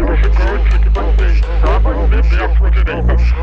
gigante que vai ser sábado e mesmo com direito.